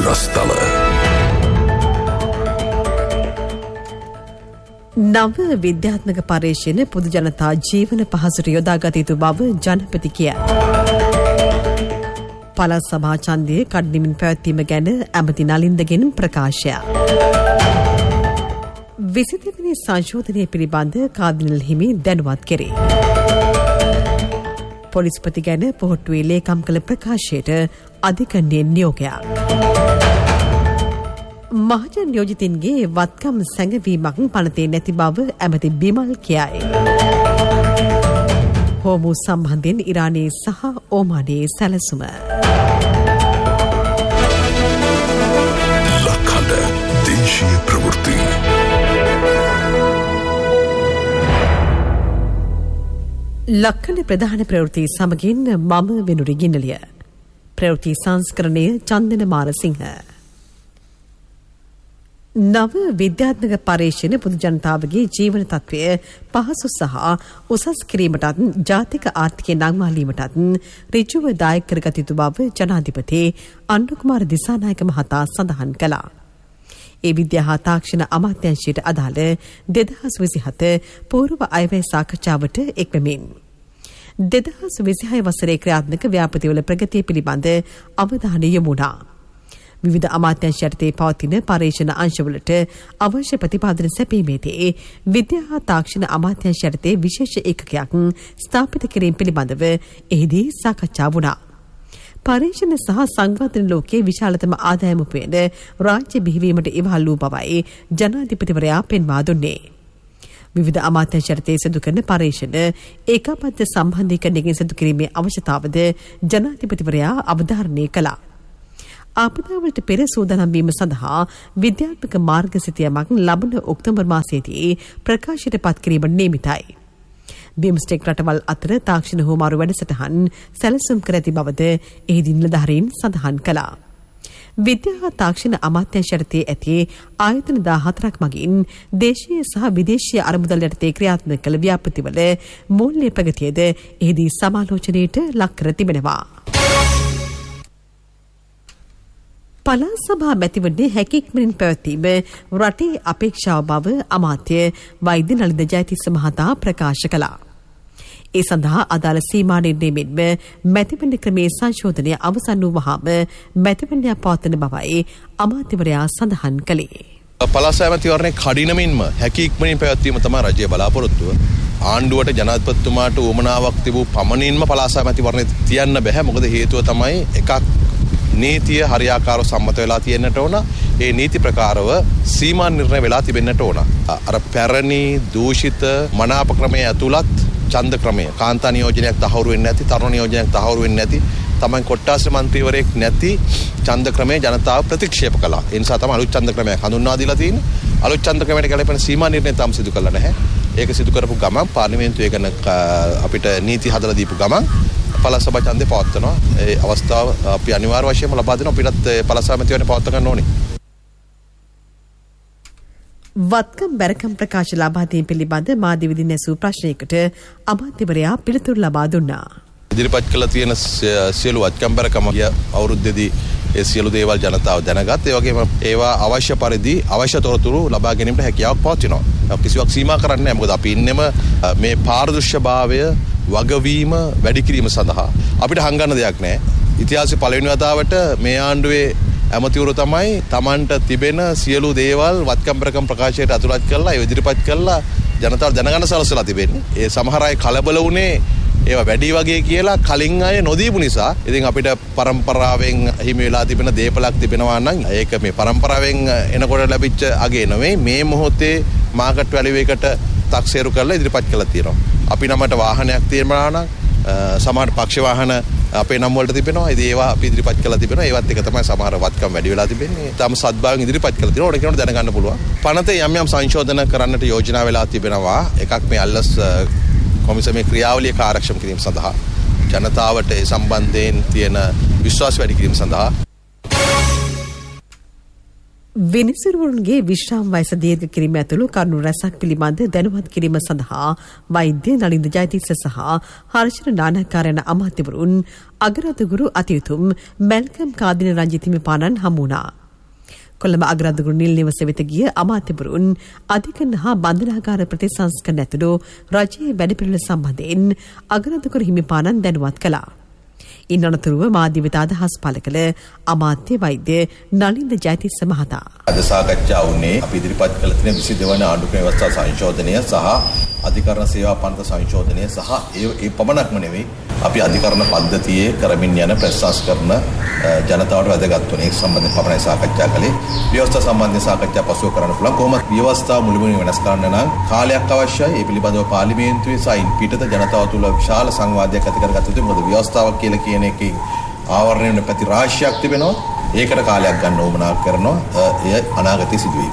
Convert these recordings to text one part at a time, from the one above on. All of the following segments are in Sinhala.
රස්තල නව විද්‍යාත්මක පර්යේෂණ පොදු ජනතා ජීවන පහසුට යොදාගත යුතු බව ජනපති කියයි. පළාත් සභා ඡන්දය කඩිනමින් පැවැත්වීම ගැන ඇමති නලින්දගෙන් ප්‍රකාශය. 22 වෙනි සංශෝධනය පිළිබඳ කාදිනල් හිමි දැනුවත් කෙරේ. පොලිස්පති ගැන පොහොට්ටුවේ ලේකම් කළ ප්‍රකාශයට අධිකරණයෙන් නියෝගයක්. මහජන නියෝජිතින්ගේ වත්කම් සැඟවීමක් පනතේ නැති බව ඇමති බිමල් කියයි. හෝමු සම්බන්ධයෙන් ඉරානයේ සහ ඕමානයේ සැලසුම. ලක්හඬ දේශීය ප්‍රවෘත්ති. ලක්කඩ ප්‍රධාන ප්‍රවෘත්ති සමගින් මම වෙනුරි ගින්නලිය. ප්‍රවෘත්ති සංස්කරණය චන්දන මාරසිංහ. නව විද්‍යාත්මක පර්යේෂණ පොදු ජනතාවගේ ජීවන තත්ත්වය පහසු සහ උසස් කිරීමටත් ජාතික ආර්ථිකය නංවාලීමටත් ඍජුව දායක කරගත යුතු බව ජනාධිපති අනුකුමාර දිසානායක මහතා සඳහන් කළා. ඒ විද්‍යා හා තාක්ෂණ අමාත්‍යාංශයට අදාළ 2027 පූර්ව අයවැය සාකච්ඡාවට එක්වෙමින් 2026 වසරේ ක්‍රියාත්මක ව්‍යාපෘතිවල ප්‍රගතිය පිළිබඳ අවධානය යොමු වුණා. විවිධ අමාත්‍යාංශ යටතේ පවතින පර්යේෂණ අංශවලට අවශ්‍ය ප්‍රතිපාදන සැපීමේදී විද්‍යා හා තාක්ෂණ අමාත්‍යාංශ යටතේ විශේෂ ඒකකයක් ස්ථාපිත කිරීම පිළිබඳව එහිදී සාකච්ඡා වුණා. පර්යේෂණ සහ සංවර්ධන ලෝකයේ විශාලතම ආදායම උපයන රාජ්‍ය බිහිවීමට ඉවහල් වූ බවයි ජනාධිපතිවරයා පෙන්වා දුන්නේ. විවිධ අමාත්‍යාංශ යටතේ සිදු කරන පර්යේෂණ ඒකාබද්ධ සම්බන්ධීකරණයකින් සිදු කිරීමේ අවශ්‍යතාවද ජනාධිපතිවරයා අවධාරණය කළා. ආපදාවලට පෙර සූදානම් වීම සඳහා විද්‍යාත්මක මාර්ගසිතියමක් ලබන ඔක්තෝබර් මාසයේදී ප්‍රකාශයට පත් කිරීමට නියමිතයි. බිම්ස්ටෙක් රටවල් අතර තාක්ෂණ හුවමාරු වැඩසටහන් සැලසුම් කර ඇති බවද එහිදී නිලධාරීන් සඳහන් කළා. විද්‍යා හා තාක්ෂණ අමාත්‍යාංශ යටතේ ඇති ආයතන 14ක් මගින් දේශීය සහ විදේශීය අරමුදල් යටතේ ක්‍රියාත්මක කළ ව්‍යාපෘතිවල මූල්‍ය ප්‍රගතියද එහිදී සමාලෝචනයට ලක් කර තිබෙනවා. පළාත් සභා මැතිවරණය හැකියික්මනින් පැවැත්වීම රටේ අපේක්ෂාව බව අමාත්‍ය වෛද්‍ය නලින්ද ජයතිස්ස මහතා ප්‍රකාශ කළා. ඒ සඳහා අදාළ සීමා නිර්ණය මෙන්ම මැතිවරණ ක්‍රමේ සංශෝධනය අවසන් වූ වහාම මැතිවරණය පවත්වන බවයි අමාත්‍යවරයා සඳහන් කළේ. පළාත් සභා මැතිවරණය කඩිනමින්ම හැකියික්මනින් පැවැත්වීම තමයි රජයේ බලාපොරොත්තුව. ආණ්ඩුවට ජනාධිපතිතුමාට උවමනාවක් තිබූ පමණින්ම පළාත් සභා මැතිවරණය තියන්න බෑ. මොකද හේතුව තමයි එකක් නීතිය හරියාකාරව සම්මත වෙලා තියෙන්නට ඕන. ඒ නීති ප්‍රකාරව සීමා නිර්ණය වෙලා තිබෙන්නට ඕන. අර පැරණි දූෂිත මනාප ක්‍රමයේ ඇතුළත් ඡන්ද ක්‍රමය කාන්තා නියෝජනයක් තහවුරු වෙන්නේ නැති, තරුණ නියෝජනයක් තහවුරු වෙන්නේ නැති, තමයි කොට්ටාස මන්ත්‍රීවරයෙක් නැති ඡන්ද ක්‍රමය ජනතාව ප්‍රතික්ෂේප කළා. ඒ නිසා තමයි අලුත් ඡන්ද ක්‍රමයක් හඳුන්වා දීලා තියෙන්නේ. අලුත් ඡන්ද ක්‍රමයට ගැලපෙන සීමා නිර්ණය තාම සිදු කරලා නැහැ. ඒක සිදු කරපු ගමන් පාර්ලිමේන්තුවේ ගැන අපිට නීති හදලා දීපු ගමන් පළාත් සභා ඡන්දේ පවත්වනවා. ඒ අවස්ථාව අපි අනිවාර්ය වශයෙන්ම ලබා දෙනවා. අපිටත් පළාත් සභා මැතිවරණය පවත්ව ගන්න ඕනේ. වත්කම් බැරකම් ප්‍රකාශ ලබා දීම පිළිබඳ මාධ්‍යවේදීන් ඇසූ ප්‍රශ්නයකට අමාත්‍යවරයා පිළිතුරු ලබා දුන්නා. ඉදිරිපත් කළ තියෙන සියලු වත්කම් බැරකම් අවුරුද්දේදී ඒ සියලු දේවල් ජනතාව දැනගත්. ඒ වගේම ඒවා අවශ්‍ය පරිදි අවශ්‍ය තොරතුරු ලබා ගැනීමට හැකියාවක් පවතිනවා. කිසිවක් සීමා කරන්නේ නැහැ. මොකද අපි ඉන්නෙම මේ පාරදර්ශභාවය වගවීම වැඩි කිරීම සඳහා. අපිට හංගන්න දෙයක් නැහැ. ඉතිහාසයේ පළවෙනි වතාවට මේ ආණ්ඩුවේ ඇමතිවරු තමයි Tamanට තිබෙන සියලු දේවල් වත්කම් බැරකම් ප්‍රකාශයට අතුලත් කරලා ඒ ඉදිරිපත් කරලා ජනතාව දැනගන්න සලසලා තිබෙන්නේ. ඒ සමහර අය කලබල වුණේ ඒවා වැඩි වගේ කියලා කලින් අය නොදීපු නිසා. ඉතින් අපිට පරම්පරාවෙන් හිමි වෙලා තිබෙන දේපලක් තිබෙනවා නම් ඒක මේ පරම්පරාවෙන් එනකොට ලැබිච්ච අගේ නෙවෙයි. මේ මොහොතේ මාකට් වැලියු එකට තක්සේරු කරලා ඉදිරිපත් කළා තියෙනවා. අපි නමට වාහනයක් තියෙනවා නම් සමහර පක්ෂ වාහන අපේ නම් වලට තිබෙනවා. ඉතින් ඒවා අපි ඉදිරිපත් කළා තිබෙනවා. ඒවත් එක තමයි සමහර වත්කම් වැඩි වෙලා තිබෙන්නේ. තම සත්භාවයෙන් ඉදිරිපත් කළා තියෙනවා. ඕන කෙනෙකුට දැනගන්න පුළුවන්. පනතේ යම් යම් සංශෝධන කරන්නට යෝජනා වෙලා තිබෙනවා. එකක් මේ අල්ලස් කොමිසමේ ක්‍රියාවලිය කාර්යක්ෂම කිරීම සඳහා ජනතාවට ඒ සම්බන්ධයෙන් තියෙන විශ්වාස වැඩි කිරීම සඳහා විනිසුරුවන්ගේ විශ්‍රාම වයස දීර්ඝ කිරීම ඇතුළු කරුණු රැසක් පිළිබඳ දැනුවත් කිරීම සඳහා වෛද්‍ය නලින්ද ජයතිස්ස සහ හර්ෂණ නානාකාර යන අමාත්‍යවරුන් අගරාධගුරු අතිඋතුම් මැල්කම් කාදින රංජිත් හිමිපාණන් හමු වුණා. කොළඹ අගරාධගුරු නිල් නිවස වෙත ගිය අමාත්‍යවරුන් අධිකරණ හා බන්ධනාගාර ප්‍රතිසංස්කරණ ඇතුළු රජයේ වැඩපිළිවෙළ සම්බන්ධයෙන් අගරාධගුරු හිමිපාණන් දැනුවත් කළා. ඉන් අනතුරුව මාධ්‍යවිත අදහස් පළ කළ අමාත්‍ය වෛද්‍ය නලින්ද ජයතිස්ස මහතා අද සාකච්ඡා වුණේ අපි ඉදිරිපත් කළ තියෙන 22 වන ආණ්ඩුක්‍රම ව්‍යවස්ථා සංශෝධනය සහ අධිකරණ සේවා පනත සංශෝධනය සහ ඒ පමණක්ම නෙවෙයි අපි අධිකරණ පද්ධතියේ කරමින් යන ප්‍රතිසංස්කරණ ජනතාවට වැදගත් වන ඒ සම්බන්ධයෙන් පමණයි සාකච්ඡා කළේ. ව්‍යවස්ථා සම්බන්ධයෙන් සාකච්ඡා පසුව කරන්න පුළුවන්. කොහොමද ව්‍යවස්ථාව මුළුමනින්ම වෙනස් කරන්න නම් කාලයක් අවශ්‍යයි. ඒ පිළිබඳව පාර්ලිමේන්තුවේ සයින් පිටත ජනතාව තුළ විශාල සංවාදයක් ඇති කරගත යුතුයි. මොකද ව්‍යවස්ථාවක් කියලා කියන එකේ ආවරණය වෙන පැති රාශියක් තිබෙනවා. ඒකට කාලයක් ගන්න ඕමනා කරනවා. එය අනාගතයේ සිදුවේ.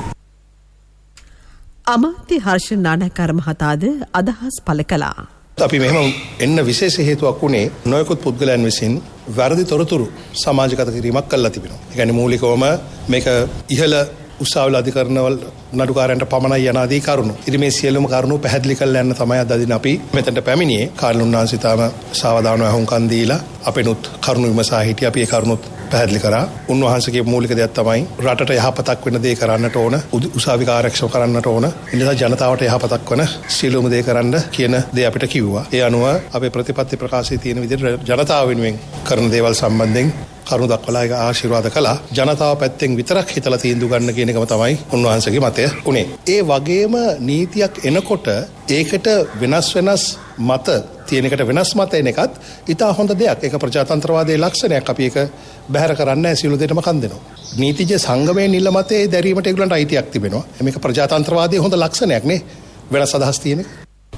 අමාත්‍ය හර්ෂණ නානාකාර මහතාද අදහස් පළ කළා. අපි මෙහෙම එන්න විශේෂ හේතුවක් උනේ නොයෙකුත් පුද්ගලයන් විසින් වැරදි තොරතුරු සමාජගත කිරීමක් කළා තිබෙනවා. ඒ කියන්නේ මූලිකවම මේක ඉහළ උසාවිල අධිකරණවල නඩුකාරයන්ට පමණයි යන ආදී කරුණු. ඉතින් මේ සියලුම කරුණු පැහැදිලි කරලා යන්න තමයි අද දින අපි මෙතනට පැමිණියේ. කාර්යුන්නාන්සේ තාම සාවධානව අහුම්කන් දීලා අපෙනුත් කරුණු විමසා හිටියා. අපි ඒ කරුණුත් පැහැදිලි කරා. උන්වහන්සේගේ මූලික දෙයක් තමයි රටට යහපතක් වෙන දේ කරන්නට ඕන, උසාවි කාර්යක්ෂම කරන්නට ඕන. ඒ නිසා ජනතාවට යහපතක් වන සියලුම දේ කරන්න කියන දේ අපිට කිව්වා. ඒ අනුව අපේ ප්‍රතිපත්ති ප්‍රකාශයේ තියෙන විදිහට ජනතාව වෙනුවෙන් කරන දේවල් සම්බන්ධයෙන් කරුණු දක්වලා ඒක ආශිර්වාද කළා. ජනතාව පැත්තෙන් විතරක් හිතලා තීන්දුව ගන්න කියන එකම තමයි උන්වහන්සේගේ මතය උනේ. ඒ වගේම නීතියක් එනකොට ඒකට වෙනස් මත තියෙන එකට වෙනස් මත එන එකත් ඉතා හොඳ දෙයක්. ඒක ප්‍රජාතන්ත්‍රවාදයේ ලක්ෂණයක්. අපි ඒක බැහැර කරන්නේ නැහැ. සියලු දෙයටම කන් දෙනවා. නීතිජ සංගමයේ නිල මතයේ දැරීමට ඒගොල්ලන්ට අයිතියක් තිබෙනවා. මේක ප්‍රජාතන්ත්‍රවාදයේ හොඳ ලක්ෂණයක් නේ. වෙනස් අදහස් තියෙන එක.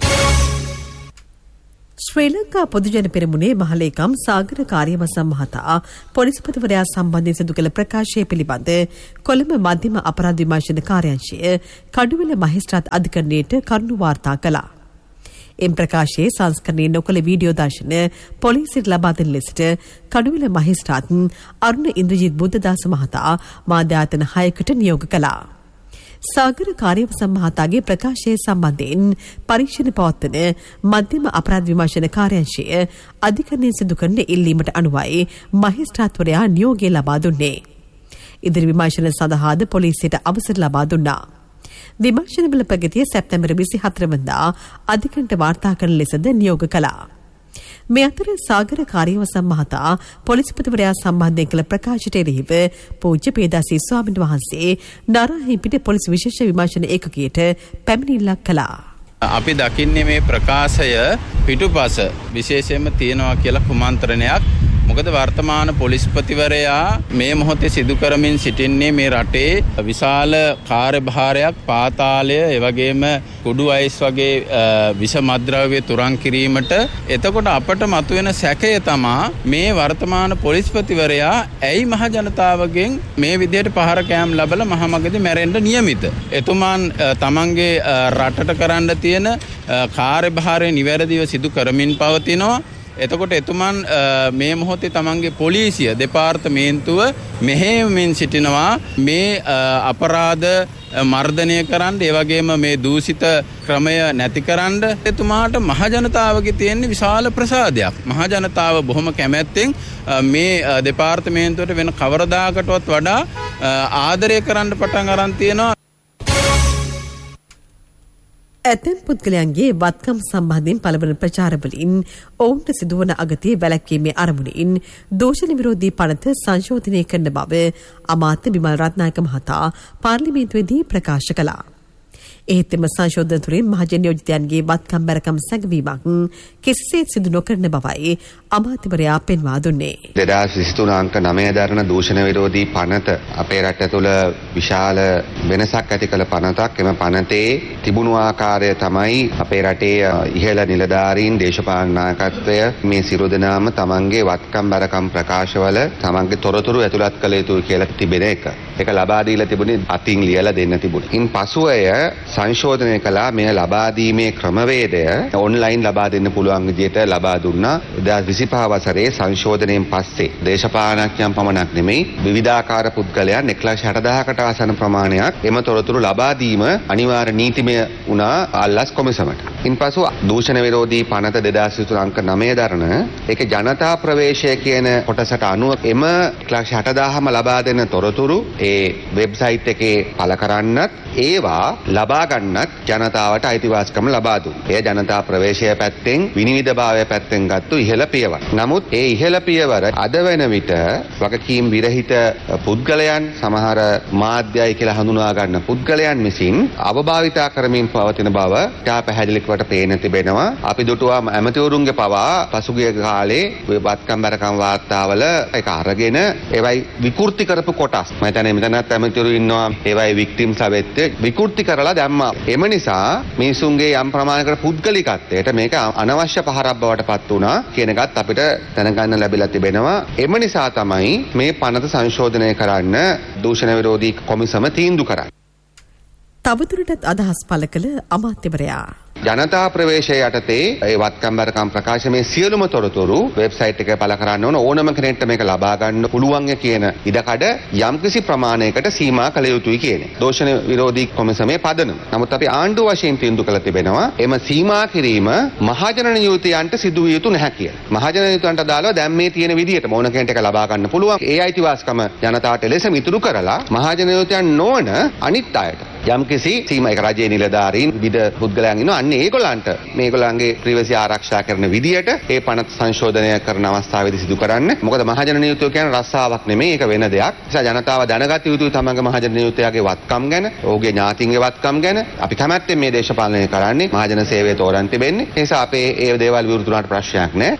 ශ්‍රී ලංකා පොදුජන පෙරමුණේ මහලේකම් සාගර කාර්යවසම් මහතා පොලිස්පතිවරයා සම්බන්ධයෙන් සිදු කළ ප්‍රකාශය පිළිබඳ කොළඹ මධ්‍යම අපරාධ විමර්ශන කාර්යාංශය කඩුවෙල මහේස්ත්‍රාත් අධිකරණයට කරුණු වාර්තා කළා. එම් ප්‍රකාශයේ සංස්කරණය නොකළ වීඩියෝ දර්ශන පොලිසියට ලබා දෙන ලෙසට කඩුවෙල මහේස්ත්‍රාත් අරුණ ඉන්ද්‍රජිත් බුද්ධදාස මහතා මාධ්‍ය ආයතන 6කට නියෝග කළා. සාගර කාර්යවසම් මහතාගේ ප්‍රකාශය සම්බන්ධයෙන් පරීක්ෂණ පවත්වන මධ්‍යම අපරාධ විමර්ශන කාර්යාංශය අධිකරණයෙන් සිදු කරන ඉල්ලීමට අනුවයි මහේස්ත්‍රාත්වරයා නියෝගය ලබා දුන්නේ. ඉදිරි විමර්ශන සඳහාද පොලිසියට අවසර ලබා දුන්නා. විමර්ශනවල ප්‍රගතිය සැප්තැම්බර් 24 වෙනිදා අධිකරණයට වාර්තා කරන ලෙසද නියෝග කළා. මේ අතර සාගර කාර්යවසම් මහතා පොලිස්පතිවරයා සම්බන්ධයෙන් කළ ප්‍රකාශයට එරෙහිව පූජ්‍ය පේදාසී ස්වාමීන් වහන්සේ නාරාහිමිපිට පොලිස් විශේෂ විමර්ශන ඒකකයට පැමිණිල්ලක් කළා. අපි දකින්නේ මේ ප්‍රකාශය පිටුපස විශේෂයෙන්ම තියෙනවා කියලා කුමන්ත්‍රණයක්. මොකද වර්තමාන පොලිස්පතිවරයා මේ මොහොතේ සිදු කරමින් සිටින්නේ මේ රටේ විශාල කාර්යභාරයක්, පාතාලය, ඒ වගේම කුඩු අයිස් වගේ විෂ මද්ද්‍රව්‍ය තුරන් කිරීමට. එතකොට අපට මතුවෙන සැකය තමා මේ වර්තමාන පොලිස්පතිවරයා ඇයි මහ ජනතාවගෙන් මේ විදිහට පහර කෑම් ලැබලා මහමගදී මැරෙන්න නියමිත? එතුමාන් තමන්ගේ රටට කරන්න තියෙන කාර්යභාරය නිවැරදිව සිදු කරමින් පවතිනවා. එතකොට එතුමන් මේ මොහොතේ තමන්ගේ පොලිසිය දෙපාර්තමේන්තුව මෙහෙයමින් සිටිනවා මේ අපරාධ මර්ධනය කරන්න, ඒ වගේම මේ දූෂිත ක්‍රමය නැති කරන්න. එතුමාට මහජනතාවගේ තියෙන විශාල ප්‍රසාදයක්. මහජනතාව බොහොම කැමැත්තෙන් මේ දෙපාර්තමේන්තුවට වෙන කවරදාකටවත් වඩා ආදරය කරන්න පටන් අරන් තියෙනවා. ඇතැම් පුද්ගලයන්ගේ වත්කම් සම්බන්ධයෙන් පළවන ප්‍රචාරවලින් ඔවුන්ට සිදුවන අගතිය වැළැක්වීමේ අරමුණින් දෝෂණ විරෝධී පනත සංශෝධනය කරන බව අමාත්‍ය බිමල් රත්නායක මහතා පාර්ලිමේන්තුවේදී ප්‍රකාශ කළා. එහෙත් එම සංශෝධන තුළින් මහජන නියෝජිතයන්ගේ වත්කම් බැරකම් සැඟවීමක් කිසිසේත් සිදු නොකරන බවයි අමාත්‍යවරයා පෙන්වා දුන්නේ. 2023 අංක 9 දරන දූෂණ විරෝධී පනත අපේ රට තුළ විශාල වෙනසක් ඇති කළ පනතක්. එම පනතේ තිබුණු ආකාරය තමයි අපේ රටේ ඉහළ නිලධාරීන්, දේශපාලන නායකත්වය මේ සියලු දෙනාම තමන්ගේ වත්කම් බැරකම් ප්‍රකාශවල තමන්ගේ තොරතුරු ඇතුළත් කළ යුතුයි කියලා තිබෙන එක. ඒක ලබා දීලා තිබුණේ අතින් ලියලා දෙන්න තිබුණේ. ඉන් පසුව සංශෝධනය කළා මේ ලබා දීමේ ක්‍රමවේදය ඔන්ලයින් ලබා දෙන්න පුළුවන් විදිහට ලබා දුන්නා. 2025 වසරේ සංශෝධනයෙන් පස්සේ දේශපාලනඥයන් පමණක් නෙමෙයි විවිධාකාර පුද්ගලයන් 1,60,000කට ආසන්න ප්‍රමාණයක් එම තොරතුරු ලබා දීම අනිවාර්ය නීතිමය වුණා අල්ලස් කොමිසමට. ඉන්පසු දූෂණ විරෝධී පනත 2023 අංක 9 දරන ඒකේ ජනතා ප්‍රවේශය කියන කොටසට අනුව එම 1,60,000ම ලබා දෙන තොරතුරු ඒ වෙබ්සයිට් එකේ පළ කරන්නත් ඒවා ලබා ගන්නත් ජනතාවට අයිතිවාසිකම් ලබා දුන්නා. එය ජනතා ප්‍රවේශය පැත්තෙන් විනිවිදභාවය පැත්තෙන් ගත්තු ඉහළ පියවර. නමුත් ඒ ඉහළ පියවර අද වෙන විට වගකීම් විරහිත පුද්ගලයන් සමහර මාධ්‍යයි කියලා හඳුනා ගන්න පුද්ගලයන් විසින් අවභාවිතා කරමින් පවතින බව තා පැහැදිලිවට පේන තිබෙනවා. අපි දුටුවා ඇමතිවරුන්ගේ පවා පසුගිය කාලේ වත්කම්බරකම් වාර්තාවල ඒක අරගෙන ඒවයි විකෘති කරපු කොටස්. මම හිතන්නේ මෙතනත් ඇමතිවරු ඉන්නවා ඒවයි වික්ටිම්ස් ලැබෙත් විකෘති කරලා දැම්මා. එම නිසා මිනිසුන්ගේ යම් ප්‍රමාණයකට පුද්ගලිකත්වයට මේක අනවශ්‍ය පහරක් බවට පත් වුණා කියන එකත් අපිට දැනගන්න ලැබිලා තිබෙනවා. එම නිසා තමයි මේ පනත සංශෝධනය කරන්න දූෂණ විරෝධී කොමිසම තීන්දුව කරන්නේ. තවදුරටත් අදහස් පළ කළ අමාත්‍යවරයා ජනතා ප්‍රවේශය යටතේ ඒ වත්කම්බරකම් ප්‍රකාශනයේ සියලුම තොරතුරු වෙබ්සයිට් එකේ පළ කරන්න ඕන ඕනම කෙනෙක්ට මේක ලබා ගන්න පුළුවන් කියන ඉඩකඩ යම්කිසි ප්‍රමාණයකට සීමා කළ යුතුයි කියන්නේ. දෝෂණ විරෝධී කොමිසමේ පදනම. නමුත් අපි ආණ්ඩුව වශයෙන් තීන්දුව කළ තිබෙනවා එම සීමා කිරීම මහජන නියුතයන්ට සිදු විය යුතු නැහැ කියලා. මහජන නියුතයන්ට දාලා දැන් මේ තියෙන විදිහට ඕන කෙනෙක්ට ඒක ලබා ගන්න පුළුවන්. ඒ අයිතිවාසිකම ජනතාවට ලෙස මිතුරු කරලා මහජන නියුතයන් නොවන අනිත් අයට යම්කිසි සීමා ඒක රජයේ නිලධාරීන් විද පුද්ගලයන් ඉන්නවා. අන්න ඒගොල්ලන්ට මේගොල්ලන්ගේ ප්‍රිවසි ආරක්ෂා කරන විදියට ඒ පනත සංශෝධනය කරන අවස්ථාවේදී සිදු කරන්න. මොකද මහජන නියුතය කියන්නේ රස්සාවක් නෙමෙයි ඒක වෙන දෙයක්. නිසා ජනතාව දැනගත යුතුයි තමන්ගේ මහජන නියුතයාගේ වත්කම් ගැන, ඔහුගේ ඥාතීන්ගේ වත්කම් ගැන. අපි කැමැත්තෙන් මේ දේශපාලනය කරන්නේ මහජන සේවය තෝරන් තිබෙන්නේ. ඒ නිසා අපේ ඒ දේවල් විවෘත වුණාට ප්‍රශ්නයක් නැහැ.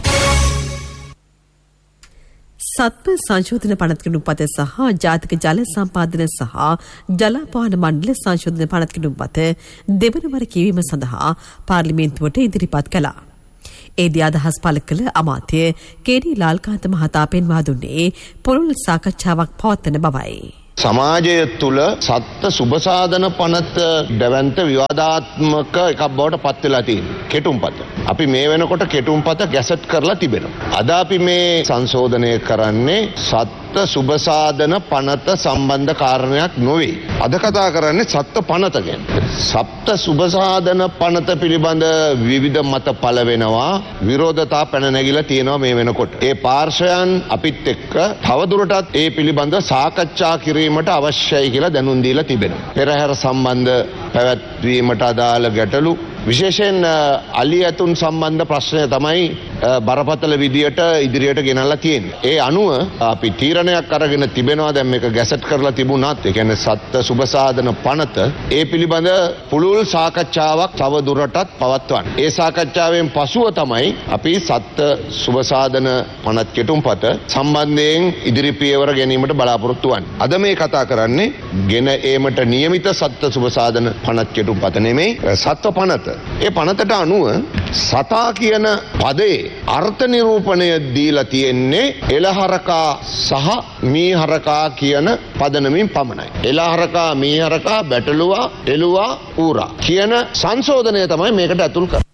සත්ව සංශෝධන පනත්කිණු පත සහ ජාතික ජල සම්පාදන සහ ජලාපවාහන මණ්ඩල සංශෝධන පනත්කිණු පත දෙවන වර කියවීම සඳහා පාර්ලිමේන්තුවට ඉදිරිපත් කළා. ඒදී අදහස් පළ කළ අමාත්‍ය කේ.ඩී. ලාල්කාන්ත මහතා පෙන්වා දුන්නේ පොළොල් සාකච්ඡාවක් පවත්වන බවයි. සමාජය තුළ සත්ත්ව සුබසාධන පනත දැවැන්ත විවාදාත්මක එකක් බවට පත් වෙලා තියෙනවා. කෙටුම්පත. අපි මේ වෙනකොට කෙටුම්පත ගැසට් කරලා තිබෙනවා. අද අපි මේ සංශෝධනය කරන්නේ සත්ත්ව සුබසාධන පනත සම්බන්ධ කාරණයක් නොවේ. අද කතා කරන්නේ සත්ත්ව පනත ගැන. සත්ත්ව සුබසාධන පනත පිළිබඳ විවිධ මත පළ වෙනවා. විරෝධතා පැන නැගිලා තියෙනවා මේ වෙනකොට. ඒ පාර්ශවයන් අපිත් එක්ක තවදුරටත් ඒ පිළිබඳ සාකච්ඡා කිරීමට අවශ්‍යයි කියලා දැනුම් දීලා තිබෙනවා. පෙරහැර සම්බන්ධ පැවැත්වීමට අදාළ ගැටලු විශේෂයෙන් අලි ඇතුන් සම්බන්ධ ප්‍රශ්නය තමයි බරපතල විදියට ඉදිරියට ගෙනල්ලා තියෙන්නේ. ඒ අනුව අපි තීරණයක් අරගෙන තිබෙනවා දැන් මේක ගැසට් කරලා තිබුණත් ඒ කියන්නේ සත්ත්ව සුබසාධන පනත ඒ පිළිබඳ පුළුල් සාකච්ඡාවක් තව දුරටත් පවත්වන්න. ඒ සාකච්ඡාවෙන් පසුව තමයි අපි සත්ත්ව සුබසාධන පනත් කෙටුම්පත සම්බන්ධයෙන් ඉදිරි පියවර ගැනීමට බලාපොරොත්තු වෙන්නේ. අද මේ කතා කරන්නේ ගෙන ඒමට නියමිත සත්ත්ව සුබසාධන පනත් කෙටුම්පත නෙමෙයි සත්ත්ව පනත. ඒ පනතට අනුව සතා කියන පදේ අර්ථ නිරූපණය දීලා තියෙන්නේ එළහරකා සහ මීහරකා කියන පදනමින් පමණයි. එළහරකා මීහරකා බැටළුවා එළුවා ඌරා කියන සංශෝධනය තමයි මේකට ඇතුල් කරන්නේ.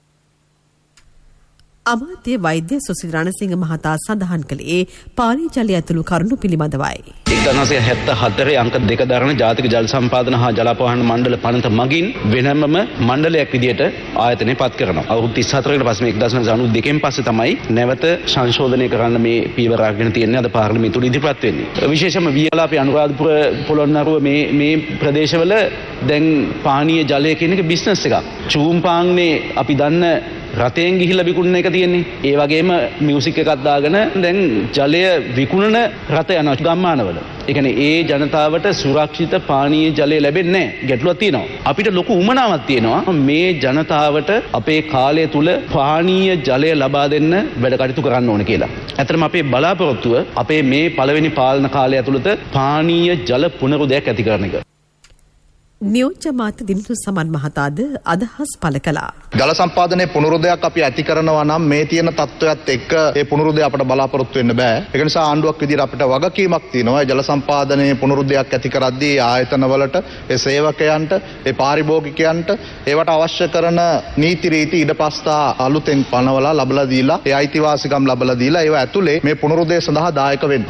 අමාත්‍ය වෛද්‍ය සුසිල් රණසිංහ මහතා සඳහන් කළේ පාලි ජලය ඇතුළු කරුණු පිළිබඳවයි. 1974 අංක 2 දරන ජාතික ජල සම්පාදන හා ජලාපවාහන මණ්ඩල පනත මගින් වෙනමම මණ්ඩලයක් විදියට ආයතනය පත් කරනවා. අවුරුදු 34කට පස්සේ 1992න් පස්සේ තමයි නැවත සංශෝධනය කරන්න මේ පියවර අරගෙන තියෙන්නේ අද පාර්ලිමේන්තුවට ඉදිරිපත් වෙන්නේ. විශේෂයෙන්ම වියලාපේ අනුරාධපුර පොළොන්නරුව මේ ප්‍රදේශවල දැන් පානීය ජලය කියන එක බිස්නස් එකක්. චූම්පාංනේ අපි දන්න රතෙන් ගිහිල්ලා විකුණන එක තියෙන්නේ. ඒ වගේම මියුසික් එකක් දාගෙන දැන් ජලය විකුණන රත යන ගම්මානවල. ඒ කියන්නේ ඒ ජනතාවට සුරක්ෂිත පානීය ජලය ලැබෙන්නේ නැහැ. ගැටලුවක් තියෙනවා. අපිට ලොකු උමනාවක් තියෙනවා මේ ජනතාවට අපේ කාලය තුල පානීය ජලය ලබා දෙන්න වැඩ කටයුතු කරන්න ඕන කියලා. ඇත්තටම අපේ බලාපොරොත්තුව අපේ මේ පළවෙනි පාලන කාලය ඇතුළත පානීය ජල පුනරුදයක් ඇති කරන එක. නියෝජ්‍ය මාත්‍ය දිනතු සමන් මහතාද අදහස් පළ කළා. ජල සම්පාදනයේ පුනරුදයක් අපි ඇති කරනවා නම් මේ තියෙන තත්ත්වයක් එක්ක ඒ පුනරුදය අපිට බලාපොරොත්තු වෙන්න බෑ. ඒක නිසා ආණ්ඩුවක් විදිහට අපිට වගකීමක් තියෙනවා. ජල සම්පාදනයේ පුනරුදයක් ඇති කරද්දී ආයතනවලට, ඒ සේවකයන්ට, ඒ පාරිභෝගිකයන්ට ඒවට අවශ්‍ය කරන නීති රීති ඉඩපස්ථා අලුතෙන් පනවලා ලබලා දීලා, ඒ අයිතිවාසිකම් ලබලා දීලා ඒව ඇතුලේ මේ පුනරුදය සඳහා දායක වෙන්න.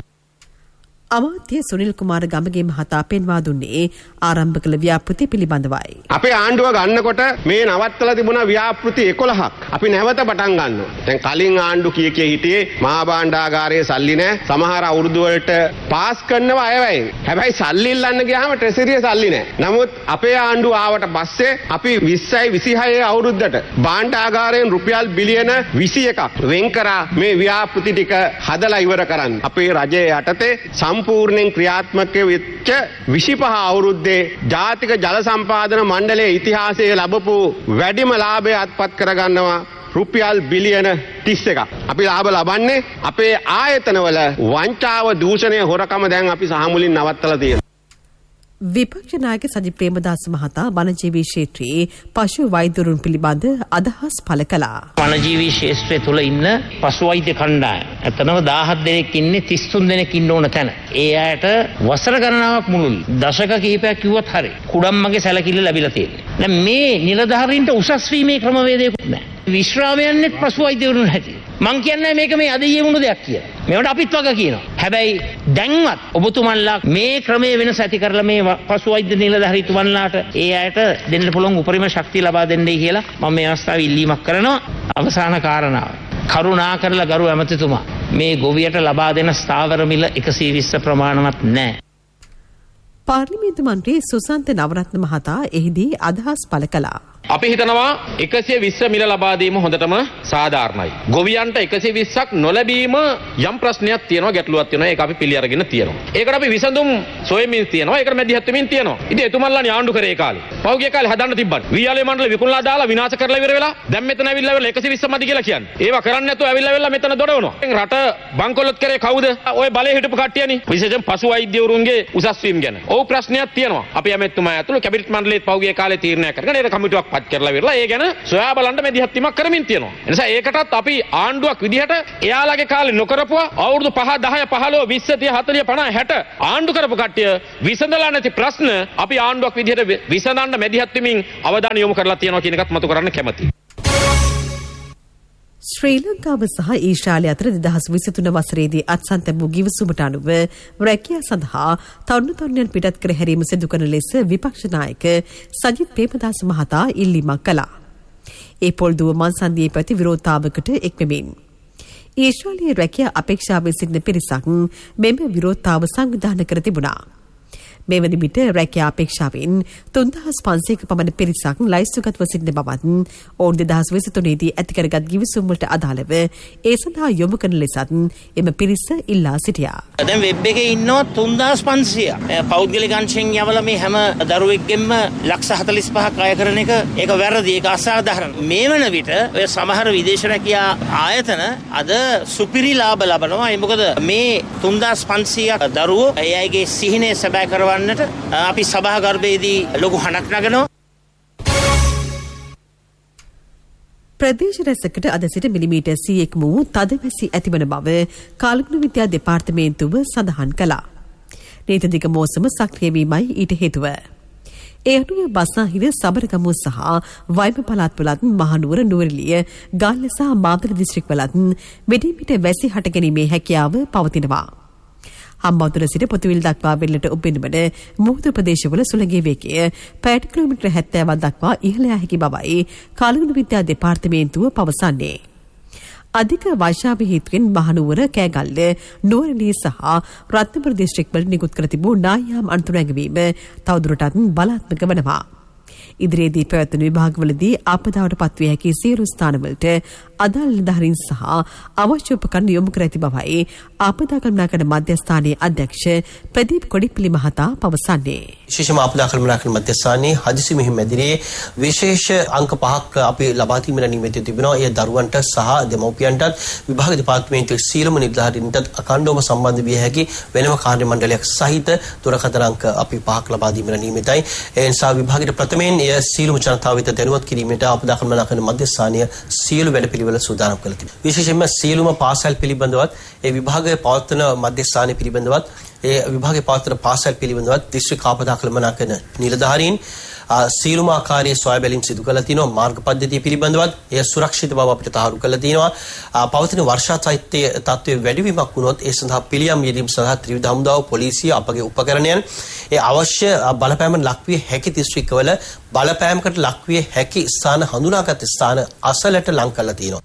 අමාත්‍ය සුනිල් කුමාර ගමගේ මහතා පෙන්වා දුන්නේ ආරම්භ කළ ව්‍යාපෘති පිළිබඳවයි. අපේ ආණ්ඩුව ගන්නකොට මේ නවත්තලා තිබුණ ව්‍යාපෘති 11ක් අපි නැවත පටන් ගන්නවා. දැන් කලින් ආණ්ඩු කීකේ හිටියේ මහා භාණ්ඩාගාරයේ සල්ලි නැහැ. සමහර අවුරුදු වලට පාස් කරනවා අයවැයි. හැබැයි සල්ලි ඉල්ලන්න ගියාම ට්‍රෙසරියේ සල්ලි නැහැ. නමුත් අපේ ආණ්ඩුව ආවට පස්සේ අපි 20යි 26 අවුරුද්දට භාණ්ඩාගාරයෙන් රුපියල් බිලියන 21ක් වෙන් කරා මේ ව්‍යාපෘති ටික හදලා ඉවර කරන්න. අපේ රජයේ යටතේ සම්පූර්ණයෙන් ක්‍රියාත්මක වෙච්ච 25 අවුරුද්දේ ජාතික ජල සම්පාදන මණ්ඩලයේ ඉතිහාසයේ ලැබපු වැඩිම ලාභය අත්පත් කරගන්නවා රුපියල් බිලියන 31ක්. අපි ලාභ ලබන්නේ අපේ ආයතනවල වංචාව, දූෂණය, හොරකම දැන් අපි සාමුලින් නවත්තලා තියෙනවා. විපක්ෂ නායක සජිත් ප්‍රේමදාස මහතා වනජීවී ක්ෂේත්‍රයේ පශු වෛද්‍යවරුන් පිළිබඳ අදහස් පළ කළා. වනජීවී ක්ෂේත්‍රය තුළ ඉන්න පශු වෛද්‍ය කණ්ඩායම එතනම 17 දෙනෙක් ඉන්නේ 33 දෙනෙක් ඉන්න ඕන තැන. ඒ අයට වසර ගණනාවක් මුළුල්ලේ දශක කිහිපයක් කිව්වත් හරි කුඩම්මගේ සැලකිල්ල ලැබිලා තියෙනවා. දැන් මේ නිලධාරීන්ට උසස් වීමේ ක්‍රමවේදයක්වත් නැහැ. විශ්‍රාමයන්නෙත් පශු වෛද්‍යවරුන් හැටි. මං කියන්නේ මේක මේ අදීයේ වුණු දෙයක් කියලා. මේවට අපිත් වග කියනවා. හැබැයි දැන්වත් ඔබතුමන්ලා මේ ක්‍රමයේ වෙනස ඇති කරලා මේ පශු වෛද්‍ය නිලධාරීතුමන්ලාට ඒ අයට දෙන්න පුළුවන් උපරිම ශක්තිය ලබා දෙන්නයි කියලා මම මේ අවස්ථාවේ ඉල්ලීමක් කරනවා. අවසාන කාරණාව. කරුණා කරලා ගරු ඇමතිතුමා මේ ගොවියට ලබා දෙන ස්ථාවර මිල 120 ප්‍රමාණවත් නැහැ. පාර්ලිමේන්තු මන්ත්‍රී සුසන්ත නවරත්න මහතා එහිදී අදහස් පළ කළා. අපි හිතනවා 120 මිල ලබා දීම හොඳටම සාධාරණයි. ගොවියන්ට 120ක් නොලැබීම යම් ප්‍රශ්නයක් තියෙනවා, ගැටලුවක් තියෙනවා. ඒක අපි පිළි අරගෙන තියෙනවා. ඒකට අපි විසඳුම් සොයමින් තියෙනවා. ඒකට මැදිහත් වෙමින් තියෙනවා. ඉතින් එතුමන්ලානේ ආණ්ඩු කරේ කාලේ. පහුගිය කාලේ හදන්න තිබ්බත්. වීයාලේ මණ්ඩල විකුණලා දාලා විනාශ කරලා ඉවර වෙලා දැන් මෙතන ඇවිල්ලා 120 මදි කියලා කියන්නේ. ඒවා කරන්නේ නැතුව ඇවිල්ලා මෙතන දොඩවනවා. රට බංකොලොත් කරේ කවුද? ඔය බලේ හිටපු කට්ටියනේ. විශේෂයෙන් පශු වෛද්‍යවරුන්ගේ උසස් වීම ගැන. ඔව් ප්‍රශ්නයක් තියෙනවා. අපි ඇමෙතුමා ඇතුළු කැබිනට් මණ්ඩලයේත් පහුගිය කාලේ තීරණයක් කරගෙන ඒක කමිටුවක් පත් කරලා ඉවරලා ඒ ගැන සොයා බලන්න මැදිහත් වීමක් කරමින් තියෙනවා. ඒ නිසා ඒකටත් අපි ආණ්ඩුවක් විදිහට එයාලගේ කාලේ නොකරපුවා අවුරුදු 5 10 15 20 30 40 50 60 ආණ්ඩු කරපු කට්ටිය විසඳලා නැති ප්‍රශ්න අපි ආණ්ඩුවක් විදිහට විසඳන්න මැදිහත් වෙමින් අවධානය යොමු කරලා තියෙනවා කියන එකත් මතු කරන්න කැමතියි. ශ්‍රී ලංකාව සහ ඊශ්‍රායලය අතර 2023 වසරේදී අත්සන් තැබූ ගිවිසුමට අනුව රැකියා සඳහා තරුණ පිටත් කර හැරීම සිදු කරන ලෙස විපක්ෂ නායක සජිත් ප්‍රේමදාස මහතා ඉල්ලීමක් කළා. ඒ පොල්දුව මන්සන්දියේ පැති විරෝධතාවකට එක්වෙමින්. ඊශ්‍රායලයේ රැකියා අපේක්ෂාවෙන් සිටින පිරිසක් මෙම විරෝධතාව සංවිධානය කර තිබුණා. මෙවැනි විට රැකියා අපේක්ෂාවෙන් 3500ක පමණ පිරිසක් ලයිස්තුගතව සිටින බවත් ඔවුන් 2023 දී ඇති කරගත් ගිවිසුම් වලට අදාළව ඒ සඳහා යොමු කරන ලෙසත් එම පිරිස ඉල්ලා සිටියා. දැන් වෙබ් එකේ ඉන්නවා 3500. පෞද්ගලික අංශෙන් යවලා මේ හැම දරුවෙක්ගෙම ලක්ෂ 45ක් අය කරන එක ඒක වැරදි, ඒක අසාධාරණ. මේ වන විට ඔය සමහර විදේශ රැකියා ආයතන අද සුපිරි ලාභ ලබනවා. ඒ මොකද මේ 3500ක් දරුවෝ ඒ අයගේ සිහිනය සැබෑ කරවන්නට අපි සභාගර්භයේදී ලොකු හඬක් නගනවා. ප්‍රදේශ රැසකට අද සිට මිලිමීටර් 100ක් වූ තදවැසි ඇතිවන බව කාලගුණ විද්‍යා දෙපාර්තමේන්තුව සඳහන් කළා. නීති දිග මෝසම සක්‍රිය වීමයි ඊට හේතුව. ඒ අනුව බස්නාහිර සබරගමුව සහ වයිම පළාත්වලත් මහනුවර නුවරඑළිය ගාල්ල සහ මාතර දිස්ත්‍රික්කවලත් මෙඩිමිට වැසි හට ගැනීමේ හැකියාව පවතිනවා. හම්බන්තොට සිට පොතුවිල් දක්වා වෙල්ලට ඔබෙනවන මුහුදු ප්‍රදේශවල සුළඟේ වේගය පැයට කිලෝමීටර් 70ක් දක්වා ඉහළ යා හැකි බවයි කාලගුණ විද්‍යා දෙපාර්තමේන්තුව පවසන්නේ. අධික වර්ෂාව හේතුවෙන් මහනුවර, කෑගල්ල, නුවරඑළිය සහ රත්නපුර දිස්ත්‍රික්කවල නිකුත් කර තිබූ නායාම් අනතුරු ඇඟවීම තවදුරටත් බලාත්මක වනවා. ඉදිරියේදී පැවැත්වෙන විභාගවලදී ආපදාවට පත්විය හැකි සියලු ස්ථානවලට අදාළ නිලධාරීන් සහ අවශ්‍ය උපකරණ යොමු කර ඇති බවයි ආපදා කළමනාකරණ මධ්‍යස්ථානයේ අධ්‍යක්ෂ ප්‍රදීප් කොඩිපිලි මහතා පවසන්නේ. විශේෂම ආපදා කළමනාකරණ මධ්‍යස්ථානයේ හදිසි මෙහෙම මැදිරියේ විශේෂ අංක 5ක් අපි ලබා දීමට නියමිත තිබෙනවා. ඒ දරුවන්ට සහ දෙමව්පියන්ටත් විභාග දෙපාර්තමේන්තුවේ සියලුම නිලධාරීන්ටත් අඛණ්ඩවම සම්බන්ධ විය හැකි වෙනම කාර්ය මණ්ඩලයක් සහිත දුරකථන අංක අපි 5ක් ලබා දීමට නියමිතයි. ඒ නිසා විභාගයේ ප්‍රථමයෙන් එය සියලුම ජනතාව වෙත දැනුවත් කිරීමට ආපදා කළමනාකරණ මධ්‍යස්ථානය සියලු වැඩපිළිවෙළ සූදානම් කළ තිබෙනවා. විශේෂයෙන්ම සියලුම පාසල් පිළිබඳවත් ඒ විභාගයේ පවත්වන මධ්‍යස්ථානය පිළිබඳවත් ඒ විභාගයේ පවත්වන පාසල් පිළිබඳවත් දිස්ත්‍රික් ආපදා කළමනාකරණ නිලධාරීන් සියලුම ආකාරයේ සොයා බැලීම් සිදු කළා තියෙනවා. මාර්ග පද්ධතිය පිළිබඳවත් එය සුරක්ෂිත බව අපිට තහවුරු කළා තියෙනවා. පවතින වර්ෂා සාහිත්‍යයේ තත්ත්වයේ වැඩිවීමක් වුණොත් ඒ සඳහා පිළියම් යෙදීම සඳහා ත්‍රිවිධ හමුදාව, පොලිසිය, අපගේ උපකරණයන් ඒ අවශ්‍ය බලපෑමකට ලක්විය හැකි දිස්ත්‍රික්කවල බලපෑමකට ලක්විය හැකි ස්ථාන හඳුනාගත් ස්ථාන අසලට ලං කරලා තියෙනවා.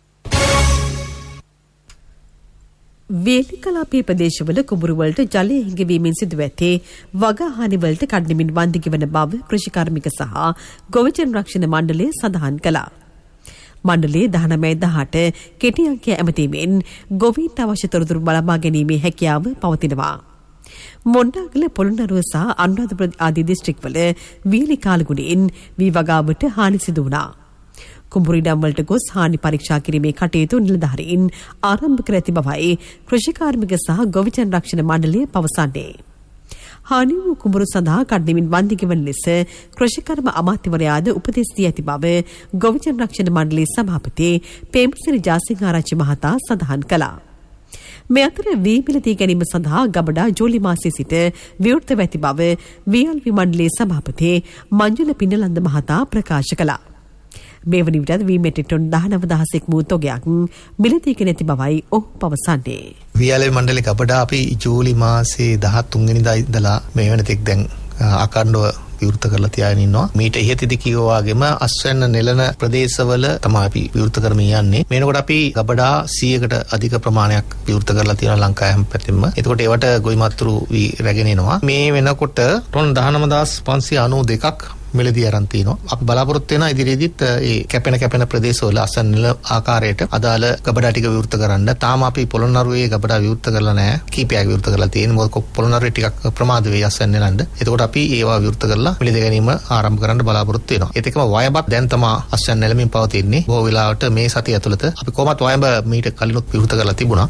වේලිකලාපී ප්‍රදේශවල කුඹුරු වලට ජලය හිඟවීමෙන් සිදුව ඇති වගහානි වලට කඩමින් වන්දි ගෙවන බව කෘෂිකාර්මික සහ ගොවිජන රක්ෂණ මණ්ඩලය සඳහන් කළා. මණ්ඩලයේ 19/18 කෙටි අංකය ඇමතීමෙන් ගොවීන්ට අවශ්‍ය තොරතුරු ලබා ගැනීමේ හැකියාව පවතිනවා. මොණ්ඩාගල, පොළොන්නරුව සහ අනුරාධපුර ආදී දිස්ත්‍රික්වල වීලි කාලගුණයෙන් වී වගාවට හානි සිදු වුණා. කුඹුරු ඉඩම් වලට ගොස් හානි පරීක්ෂා කිරීමේ කටයුතු නිලධාරීන් ආරම්භ කර ඇති බවයි කෘෂිකාර්මික සහ ගොවිජන රක්ෂණ මණ්ඩලය පවසන්නේ. හානි වූ කුඹුරු සඳහා කඩමින් වන්දි ගෙවන ලෙස කෘෂිකර්ම අමාත්‍යවරයාද උපදෙස් දී ඇති බව ගොවිජන රක්ෂණ මණ්ඩලයේ සභාපති පේමසිරි ජාසිංහාරච්චි මහතා සඳහන් කළා. මේ අතර වී මිලදී ගැනීම සඳහා ගබඩා ජූලි මාසයේ සිට විවෘතව ඇති බව වීඑල්වී මණ්ඩලයේ සභාපති මංජුල පින්නලන්ද මහතා ප්‍රකාශ කළා. මේ වන විටත් වී මෙට්‍රික් ටොන් 19,000ක් වූ තොගයක් මිලදීගෙන ඇති බවයි ඔහු පවසන්නේ. වීඑල්වී මණ්ඩලයේ ගබඩා අපි ජූලි මාසයේ 13 වෙනිදා ඉඳලා මේ වෙනතෙක් දැන් අඛණ්ඩව විවෘත කරලා තියාගෙන ඉන්නවා. මීට ඉහතදී කියෝ වගේම අස්වැන්න නෙලන ප්‍රදේශවල තමයි අපි විවෘත කරමින් යන්නේ. මේනකොට අපි ගබඩා 100කට අධික ප්‍රමාණයක් විවෘත කරලා තියෙනවා ලංකාවේ හැම පැත්තෙම. එතකොට ඒවට ගොවි මත්තුරු වී රැගෙන එනවා. මේ වෙනකොට ටොන් 19,592ක් මෙලදී ආරන් තිනවා. අපි බලාපොරොත්තු වෙනා ඉදිරියේදීත් ඒ කැපෙන ප්‍රදේශවල අසන්න නිල ආකාරයට අදාළ ගබඩා ටික විවෘත කරන්න. තාම අපි පොළොන්නරුවේ ගබඩා විවෘත කරලා නැහැ. කීපයක් විවෘත කරලා තියෙනවා. මොකද පොළොන්නරුවේ ටිකක් ප්‍රමාද වේ අසන්න නෙලන්න. එතකොට අපි ඒවා විවෘත කරලා මිලදී ගැනීම ආරම්භ කරන්න බලාපොරොත්තු වෙනවා. ඒත් එක්කම වයඹත් දැන් තමයි අසන්න නෙලමින් පවතින්නේ. බොහෝ වෙලාවට මේ සතිය ඇතුළත අපි කොහොමත් වයඹ මීට කලිනුත් විවෘත කරලා තිබුණා.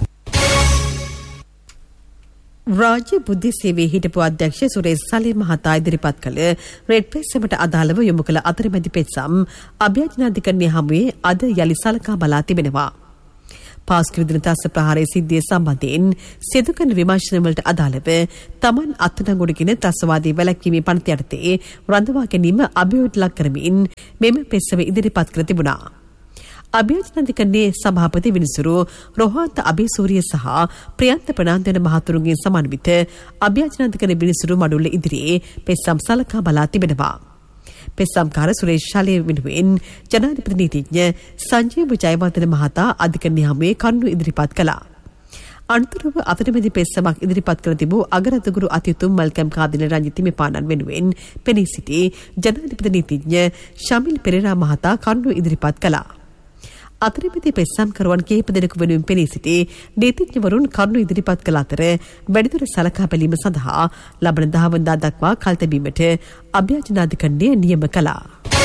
රාජ්‍ය බුද්ධි සේවයේ හිටපු අධ්‍යක්ෂ සුරේෂ් සලේ මහතා ඉදිරිපත් කළ රෙඩ් පෙස්සමට අදාළව යොමු කළ අතරමැදි පෙත්සම් අභ්‍යර්ථනාධිකරණය හමුවේ අද යලි සලකා බලා තිබෙනවා. පාස්කර දින තස්ස ප්‍රහාරයේ සිද්ධිය සම්බන්ධයෙන් සිදු කරන විමර්ශනවලට අදාළව තමන් අත්අඩංගුවටගෙන ත්‍රස්තවාදී වැළැක්වීමේ පනත යටතේ රඳවා ගැනීම අභියෝගයට ලක් කරමින් මෙම පෙත්සම ඉදිරිපත් කර තිබුණා. අභ්‍යර්ථනාධිකරණයේ සභාපති විනිසුරු රෝහන්ත අබේසූරිය සහ ප්‍රියන්ත ප්‍රනාන්දන මහතුරුන්ගේ සමන්විත අභ්‍යර්ථනාධිකරණ විනිසුරු මඩුල්ල ඉදිරියේ පෙත්සම් සලකා බලා තිබෙනවා. පෙත්සම්කාර සුරේෂ් ශාලේ වෙනුවෙන් ජනාධිපති නීතිඥ සංජීව ජයවර්ධන මහතා අධිකරණ හමුවේ කරුණු ඉදිරිපත් කළා. අනතුරුව අතරමැදි පෙත්සමක් ඉදිරිපත් කර තිබූ අගරතුගුරු අතිඋතුම් මල්කම් කාදින රංජිත හිමිපාණන් වෙනුවෙන් පෙනී සිටි ජනාධිපති නීතිඥ ශමිල් පෙරේරා මහතා කරුණු ඉදිරිපත් කළා. අතරමැදි පෙත්සම්කරුවන් කිහිප දෙනෙකු වෙනුවෙන් පෙනී සිටි නීතිඥවරුන් කරුණු ඉදිරිපත් කළ අතර වැඩිදුර සලකා බැලීම සඳහා ලබන 10 වෙනිදා දක්වා කල් තැබීමට අභ්‍යර්ථනාධිකරණය නියම කළා.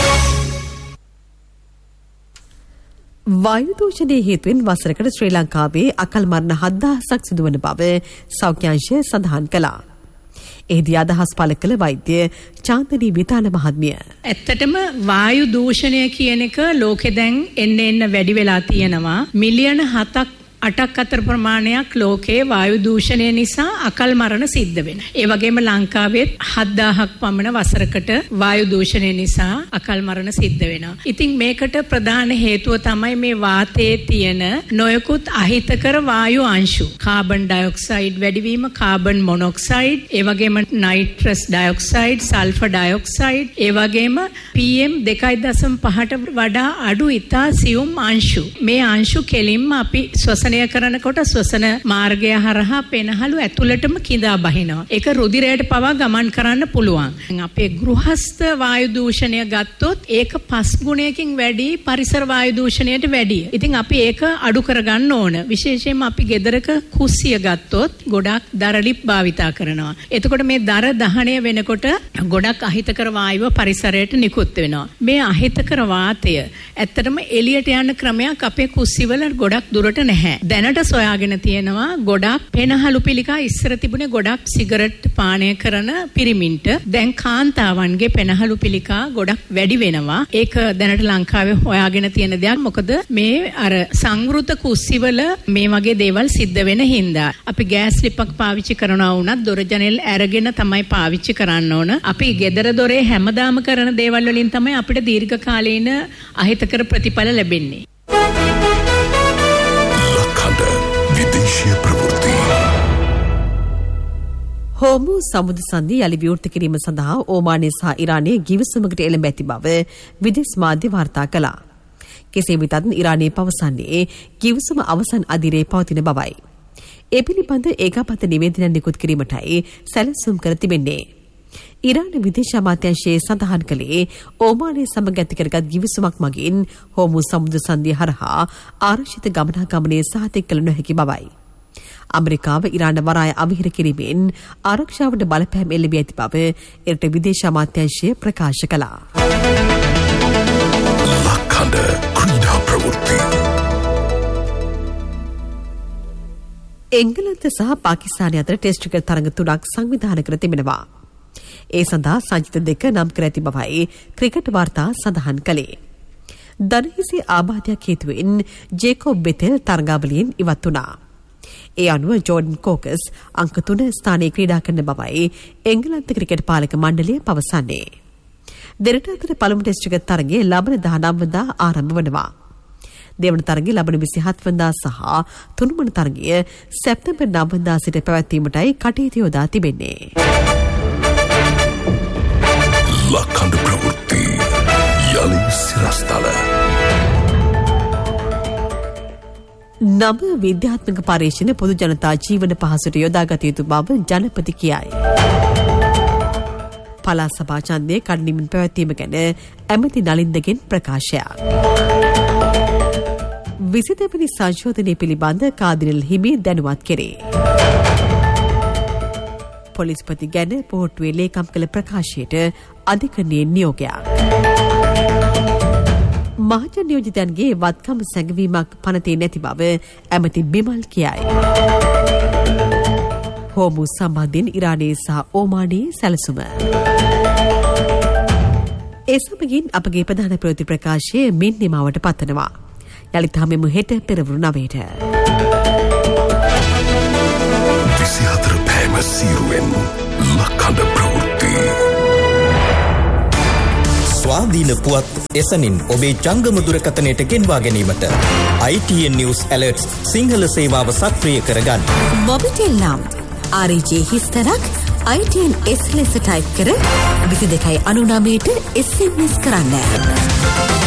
වායු දූෂණයේ හේතුවෙන් වසරකට ශ්‍රී ලංකාවේ අකල් මරණ 7,000ක් සිදුවන බව සෞඛ්‍යාංශය සඳහන් කළා. එහිදී අදහස් පළ කළ වෛද්‍ය චාන්දනී විතාන මහත්මිය. ඇත්තටම වායු දූෂණය කියන එක ලෝකෙ දැන් එන්න වැඩි වෙලා තියෙනවා. මිලියන 7-8ක් අතර ප්‍රමාණයක් ලෝකේ වායු දූෂණය නිසා අකල් මරණ සිද්ධ වෙනවා. ඒ වගේම ලංකාවෙත් 7,000ක් පමණ වසරකට වායු දූෂණය නිසා අකල් මරණ සිද්ධ වෙනවා. ඉතින් මේකට ප්‍රධාන හේතුව තමයි මේ වාතයේ තියෙන නොයෙකුත් අහිතකර වායු අංශු. කාබන් ඩයොක්සයිඩ් වැඩිවීම, කාබන් මොනොක්සයිඩ්, ඒ වගේම නයිට්‍රස් ඩයොක්සයිඩ්, සල්ෆර් ඩයොක්සයිඩ්, ඒ වගේම PM 2.5ට වඩා අඩු ඉතා සියුම් අංශු. මේ අංශු කෙලින්ම අපි ශ්වසනය කරනකොට ශ්වසන මාර්ගය හරහා පෙනහළු ඇතුළටම කිඳා බහිනවා. ඒක රුධිරයට පවා ගමන් කරන්න පුළුවන්. අපේ ගෘහස්ත වායු දූෂණය ගත්තොත් ඒක 5 ගුණයකින් වැඩි පරිසර වායු දූෂණයට වැඩි. ඉතින් අපි ඒක අඩු කරගන්න ඕන. විශේෂයෙන්ම අපි ගෙදරක කුස්සිය ගත්තොත් ගොඩක් දරලිප් භාවිතා කරනවා. එතකොට මේ දර දහණය වෙනකොට ගොඩක් අහිතකර වායුව පරිසරයට නිකුත් වෙනවා. මේ අහිතකර වාතය ඇත්තටම එළියට යන ක්‍රමයක් අපේ කුස්සිවල ගොඩක් දුරට නැහැ. දැනට සොයාගෙන තියෙනවා ගොඩක් පෙනහළු පිළිකා ඉස්සර තිබුණේ ගොඩක් සිගරට් පානය කරන පිරිමින්ට. දැන් කාන්තාවන්ගේ පෙනහළු පිළිකා ගොඩක් වැඩි වෙනවා. ඒක දැනට ලංකාවේ හොයාගෙන තියෙන දෙයක්. මොකද මේ අර සංවෘත කුස්සිවල මේ වගේ දේවල් සිද්ධ වෙන හින්දා. අපි ගෑස් ලිපක් පාවිච්චි කරනවා වුණත් දොර ජනෙල් අරගෙන තමයි පාවිච්චි කරන්න ඕන. අපි ගෙදර දොරේ හැමදාම කරන දේවල් වලින් තමයි අපිට දීර්ඝ කාලීන අහිතකර ප්‍රතිඵල ලැබෙන්නේ. විදේශීය ප්‍රවෘත්ති. හෝමු සමුද්‍ර සංධිය යලි විවෘත කිරීම සඳහා ඕමානයේ සහ ඉරානයේ ගිවිසුමකට එළඹ ඇති බව විදේශ මාධ්‍ය වාර්තා කළා. කෙසේ වෙතත් ඉරානයේ පවසන්නේ ගිවිසුම අවසන් අදිරේ පවතින බවයි. ඒ පිළිබඳ ඒකාපත නිවේදනයක් නිකුත් කිරීමටයි සැලසුම් කර තිබෙන්නේ. ඉරාන විදේශ අමාත්‍යාංශයේ සඳහන් කළේ ඕමානයේ සමග ඇති කරගත් ගිවිසුමක් මගින් හෝමු සමුද්‍ර සංධිය හරහා ආරක්ෂිත ගමනාගමනය සහතික කළ නොහැකි බවයි. ඇමරිකාව ඉරාන වරාය අවහිර කිරීමෙන් ආරක්ෂාවට බලපෑම් එල්ලවී ඇති බව එරට විදේශ අමාත්‍යාංශය ප්‍රකාශ කළා. ලක්කඩ ක්‍රීඩා ප්‍රවෘත්ති. එංගලන්ත සහ පාකිස්තානය අතර ටෙස්ට් ක්‍රිකට් තරඟ 3ක් සංවිධානය කර තිබෙනවා. ඒ සඳහා සංචිත 2 නම් කර ඇති බවයි ක්‍රිකට් වාර්තා සඳහන් කළේ. දනහිසේ ආබාධයක් හේතුවෙන් ජේකොබ් බෙතෙල් තරඟාවලියෙන් ඉවත් වුණා. ඒ අනුව ජෝඩන් කෝකස් අංක 3 ස්ථානයේ ක්‍රීඩා කරන බවයි එංගලන්ත ක්‍රිකට් පාලක මණ්ඩලය පවසන්නේ. දෙරට අතර පළමු ටෙස්ට් ක්‍රිකට් තරගය ලබන 19 වෙනිදා ආරම්භ වනවා. දෙවන තරගය ලබන 27 වෙනිදා සහ තුන්වන තරගය සැප්තැම්බර් 9 වෙනිදා සිට පැවැත්වීමටයි කටයුතු යොදා තිබෙන්නේ. ලක්කඩ ප්‍රවෘත්ති යලි සිරස්තල. නව විද්‍යාත්මක පරීක්ෂණ පොදු ජනතා ජීවන පහසුට යොදාගත යුතු බව ජනපති කියයි. පළාත් සභා ඡන්දය කඩිනමින් පැවැත්වීම ගැන ඇමති නලින්දගෙන් ප්‍රකාශයක්. 20 වෙනි සංශෝධනය පිළිබඳ කාදිනල් හිමි දැනුවත් කෙරේ. පොලිස්පති ගැන පොහොට්ටුවේ ලේකම් කළ ප්‍රකාශයට අධිකරණයේ නියෝගයක්. මහජන නියෝජිතයන්ගේ වත්කම් සැඟවීමක් පනතේ නැති බව ඇමති බිමල් කියයි. හෝමු සම්බන්ධයෙන් ඉරානයේ සහ ඕමානයේ සැලසුම. ඒ සමගින් අපගේ ප්‍රධාන ප්‍රවෘත්ති ප්‍රකාශය මින් නිමාවට පත්වනවා. යළිත් හමුවෙමු හෙට පෙරවරු 9ට. 24 පෑම සීරුවෙන් ලක්කඩ ප්‍රවෘත්ති. ස්වාධීන පුවත් එසනින් ඔබේ ජංගම දුරකථනයට ගෙන්වා ගැනීමට ITN News Alerts සිංහල සේවාව සක්‍රිය කරගන්න. මොබිටෙල් නම් RJ හිස්තරක් ITN S ලෙස ටයිප් කර 22.99ට SMS කරන්න.